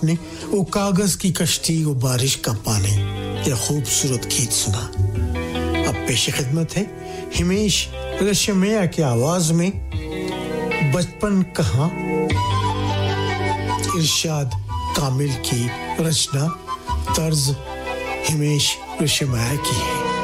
ने वो कागज की कश्ती, वो बारिश का पानी, ये खूबसूरत गीत सुना। अब पेश खिदमत है हिमेश रेशमिया की आवाज में बचपन कहाँ, इरशाद कामिल की रचना, तर्ज हिमेश रेशमिया की है।